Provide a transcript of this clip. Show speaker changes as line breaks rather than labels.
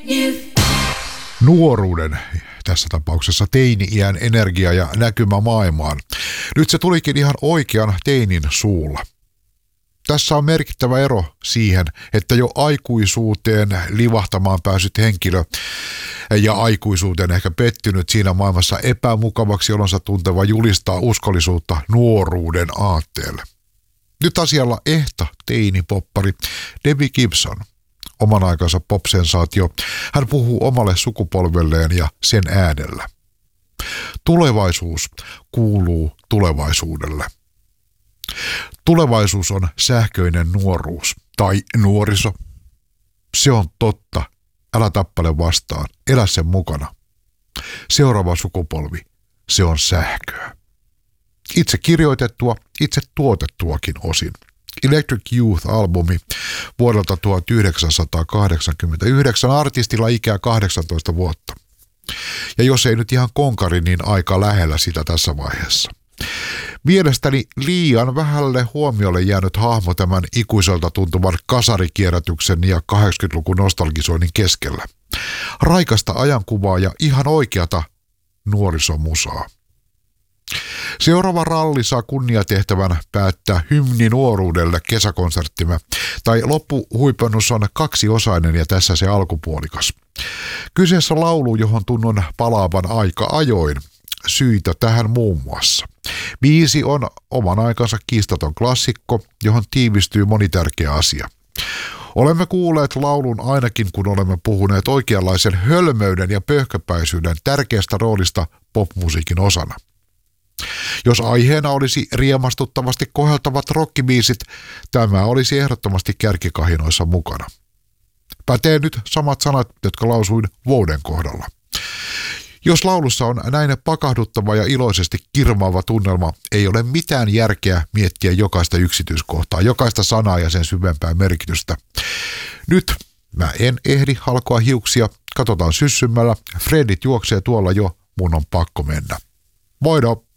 Nuoruuden, tässä tapauksessa teini-iän energia ja näkymä maailmaan. Nyt se tulikin ihan oikean teinin suulla. Tässä on merkittävä ero siihen, että jo aikuisuuteen livahtamaan päässyt henkilö ja aikuisuuteen ehkä pettynyt siinä maailmassa epämukavaksi olonsa tunteva julistaa uskollisuutta nuoruuden aatteelle. Nyt asialla ehta teinipoppari Debbie Gibson, oman aikansa pop-sensaatio. Hän puhuu omalle sukupolvelleen ja sen äänellä. Tulevaisuus kuuluu tulevaisuudelle. Tulevaisuus on sähköinen nuoruus tai nuoriso. Se on totta. Älä tappele vastaan. Elä sen mukana. Seuraava sukupolvi. Se on sähköä. Itse kirjoitettua, itse tuotettuakin osin. Electric Youth-albumi vuodelta 1989, artistilla ikää 18 vuotta. Ja jos ei nyt ihan konkari, niin aika lähellä sitä tässä vaiheessa. Mielestäni liian vähälle huomiolle jäänyt hahmo tämän ikuiselta tuntuvan kasarikierrätyksen ja 80-luvun nostalgisoinnin keskellä. Raikasta ajankuvaa ja ihan oikeata nuorisomusaa. Seuraava ralli saa kunniatehtävän päättää hymni nuoruudelle kesäkonserttimme, tai loppuhuipennus on kaksiosainen ja tässä se alkupuolikas. Kyseessä laulu, johon tunnon palaavan aika ajoin. Syitä tähän muun muassa. Biisi on oman aikansa kiistaton klassikko, johon tiivistyy moni tärkeä asia. Olemme kuulleet laulun ainakin, kun olemme puhuneet oikeanlaisen hölmöyden ja pöhköpäisyyden tärkeästä roolista popmusiikin osana. Jos aiheena olisi riemastuttavasti koheltavat rockibiisit, tämä olisi ehdottomasti kärkikahinoissa mukana. Pätee nyt samat sanat, jotka lausuin Vouden kohdalla. Jos laulussa on näin pakahduttava ja iloisesti kirmaava tunnelma, ei ole mitään järkeä miettiä jokaista yksityiskohtaa, jokaista sanaa ja sen syvempää merkitystä. Nyt mä en ehdi halkoa hiuksia, katsotaan syssymmällä, Fredit juoksee tuolla jo, mun on pakko mennä. Moido!